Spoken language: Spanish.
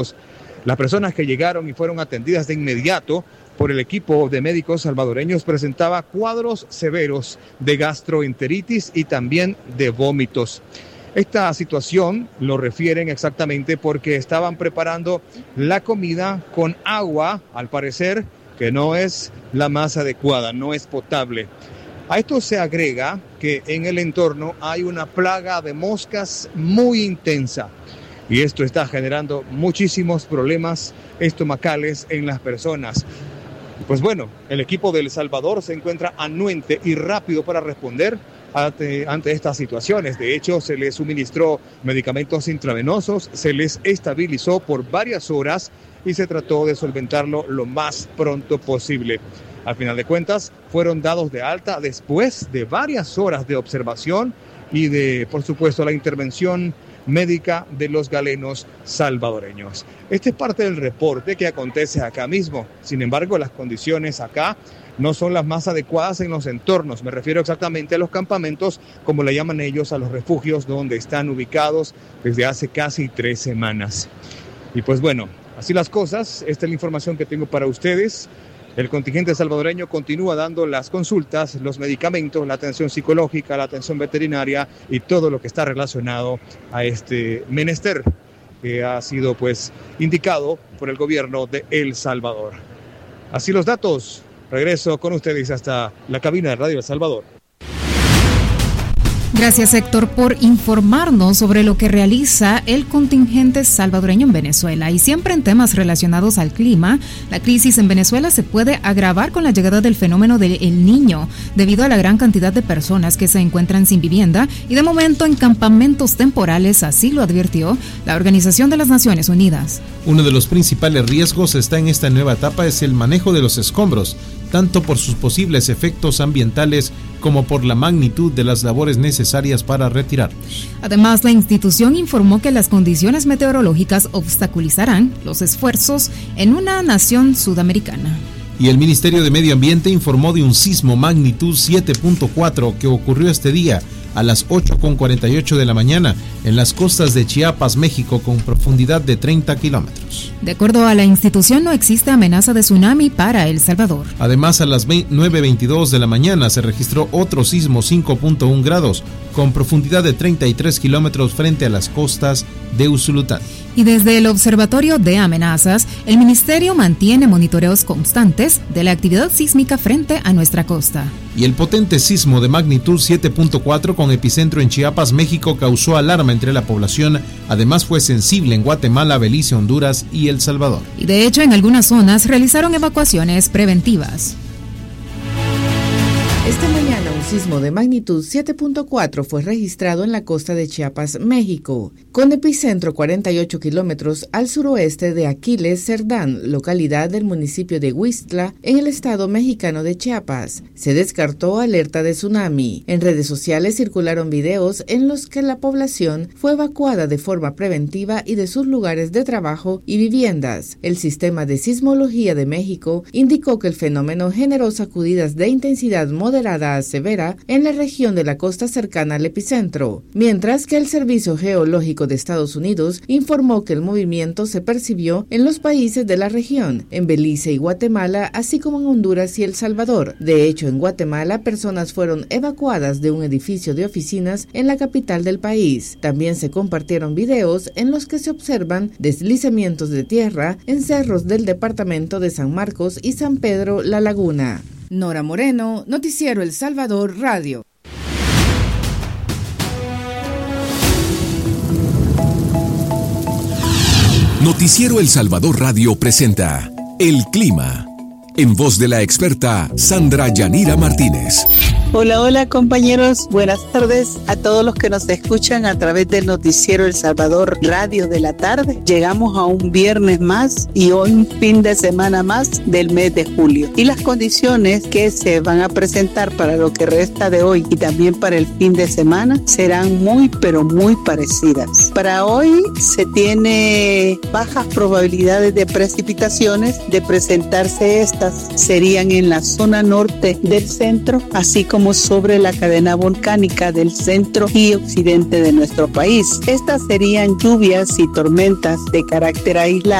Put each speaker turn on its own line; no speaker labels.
Las personas que llegaron y fueron atendidas de inmediato por el equipo de médicos salvadoreños presentaba cuadros severos de gastroenteritis y también de vómitos. Esta situación lo refieren exactamente porque estaban preparando la comida con agua, al parecer, que no es la más adecuada, no es potable. A esto se agrega que en el entorno hay una plaga de moscas muy intensa y esto está generando muchísimos problemas estomacales en las personas. Pues bueno, el equipo de El Salvador se encuentra anuente y rápido para responder ante estas situaciones. De hecho, se les suministró medicamentos intravenosos, se les estabilizó por varias horas y se trató de solventarlo lo más pronto posible. Al final de cuentas, fueron dados de alta después de varias horas de observación y de, por supuesto, la intervención médica de los galenos salvadoreños. Este es parte del reporte que acontece acá mismo. Sin embargo, las condiciones acá no son las más adecuadas en los entornos. Me refiero exactamente a los campamentos, como le llaman ellos, a los refugios donde están ubicados desde hace casi 3 semanas. Y pues bueno, así las cosas. Esta es la información que tengo para ustedes. El contingente salvadoreño continúa dando las consultas, los medicamentos, la atención psicológica, la atención veterinaria y todo lo que está relacionado a este menester que ha sido pues indicado por el gobierno de El Salvador. Así los datos. Regreso con ustedes hasta la cabina de Radio El Salvador.
Gracias, Héctor, por informarnos sobre lo que realiza el contingente salvadoreño en Venezuela. Y siempre en temas relacionados al clima, la crisis en Venezuela se puede agravar con la llegada del fenómeno del El Niño, debido a la gran cantidad de personas que se encuentran sin vivienda y de momento en campamentos temporales, así lo advirtió la Organización de las Naciones Unidas.
Uno de los principales riesgos está en esta nueva etapa es el manejo de los escombros, tanto por sus posibles efectos ambientales como por la magnitud de las labores necesarias para retirarlos.
Además, la institución informó que las condiciones meteorológicas obstaculizarán los esfuerzos en una nación sudamericana.
Y el Ministerio de Medio Ambiente informó de un sismo magnitud 7.4 que ocurrió este día a las 8:48 de la mañana en las costas de Chiapas, México, con profundidad de 30 kilómetros.
De acuerdo a la institución, no existe amenaza de tsunami para El Salvador.
Además, a las 9:22 de la mañana se registró otro sismo 5.1 grados con profundidad de 33 kilómetros frente a las costas de Usulután.
Y desde el Observatorio de Amenazas, el Ministerio mantiene monitoreos constantes de la actividad sísmica frente a nuestra costa.
Y el potente sismo de magnitud 7.4 con epicentro en Chiapas, México, causó alarma entre la población. Además, fue sensible en Guatemala, Belice, Honduras y El Salvador.
Y de hecho, en algunas zonas realizaron evacuaciones preventivas.
Esta mañana un sismo de magnitud 7.4 fue registrado en la costa de Chiapas, México, con epicentro 48 kilómetros al suroeste de Aquiles Cerdán, localidad del municipio de Huixtla, en el estado mexicano de Chiapas. Se descartó alerta de tsunami. En redes sociales circularon videos en los que la población fue evacuada de forma preventiva y de sus lugares de trabajo y viviendas. El Sistema de Sismología de México indicó que el fenómeno generó sacudidas de intensidad moderada a severa en la región de la costa cercana al epicentro, mientras que el Servicio Geológico de Estados Unidos informó que el movimiento se percibió en los países de la región, en Belice y Guatemala, así como en Honduras y El Salvador. De hecho, en Guatemala, personas fueron evacuadas de un edificio de oficinas en la capital del país. También se compartieron videos en los que se observan deslizamientos de tierra en cerros del departamento de San Marcos y San Pedro La Laguna. Nora Moreno, Noticiero El Salvador Radio.
Noticiero El Salvador Radio presenta El Clima, en voz de la experta Sandra Yanira Martínez.
Hola compañeros, buenas tardes a todos los que nos escuchan a través del Noticiero El Salvador Radio de la tarde. Llegamos a un viernes más y hoy un fin de semana más del mes de julio. Y las condiciones que se van a presentar para lo que resta de hoy y también para el fin de semana serán muy pero muy parecidas. Para hoy se tiene bajas probabilidades de precipitaciones. De presentarse estas serían en la zona norte del centro, así como como sobre la cadena volcánica del centro y occidente de nuestro país. Estas serían lluvias y tormentas de carácter aislado